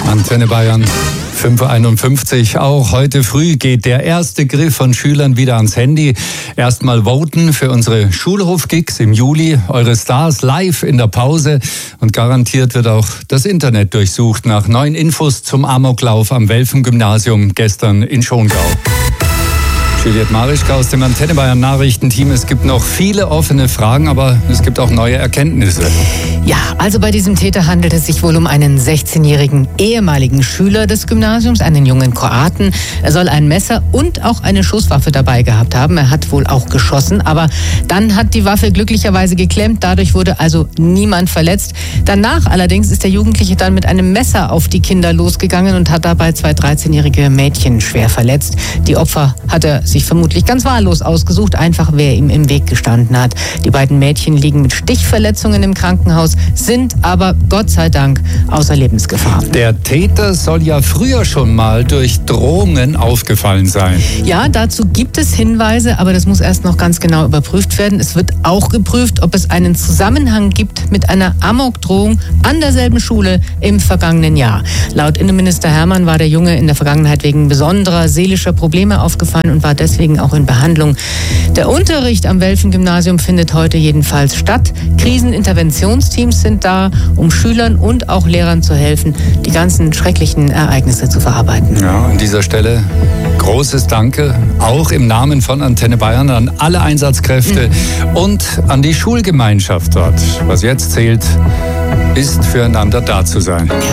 Antenne Bayern, 5:51 Uhr. Auch heute früh geht der erste Griff von Schülern wieder ans Handy. Erstmal voten für unsere Schulhof-Gigs im Juli. Eure Stars live in der Pause. Und garantiert wird auch das Internet durchsucht nach neuen Infos zum Amoklauf am Welfen-Gymnasium gestern in Schongau. Juliette Marischka aus dem Antenne Bayern Nachrichtenteam. Es gibt noch viele offene Fragen, aber es gibt auch neue Erkenntnisse. Ja, also bei diesem Täter handelt es sich wohl um einen 16-jährigen ehemaligen Schüler des Gymnasiums, einen jungen Kroaten. Er soll ein Messer und auch eine Schusswaffe dabei gehabt haben. Er hat wohl auch geschossen, aber dann hat die Waffe glücklicherweise geklemmt. Dadurch wurde also niemand verletzt. Danach allerdings ist der Jugendliche dann mit einem Messer auf die Kinder losgegangen und hat dabei 2 13-jährige Mädchen schwer verletzt. Die Opfer hat er sich vermutlich ganz wahllos ausgesucht, einfach wer ihm im Weg gestanden hat. Die beiden Mädchen liegen mit Stichverletzungen im Krankenhaus, sind aber Gott sei Dank außer Lebensgefahr. Der Täter soll ja früher schon mal durch Drohungen aufgefallen sein. Ja, dazu gibt es Hinweise, aber das muss erst noch ganz genau überprüft werden. Es wird auch geprüft, ob es einen Zusammenhang gibt mit einer Amokdrohung an derselben Schule im vergangenen Jahr. Laut Innenminister Hermann war der Junge in der Vergangenheit wegen besonderer seelischer Probleme aufgefallen und war deswegen auch in Behandlung. Der Unterricht am Welfen-Gymnasium findet heute jedenfalls statt. Kriseninterventionsteams sind da, um Schülern und auch Lehrern zu helfen, die ganzen schrecklichen Ereignisse zu verarbeiten. Ja, an dieser Stelle großes Danke, auch im Namen von Antenne Bayern an alle Einsatzkräfte und an die Schulgemeinschaft dort. Was jetzt zählt, ist füreinander da zu sein.